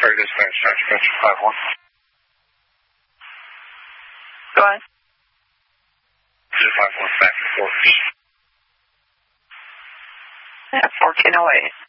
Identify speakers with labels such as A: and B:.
A: Sorry, dispatch, dispatch 5-1.
B: Go ahead.
A: 5-1 back to Fort.
B: Yeah, 1408.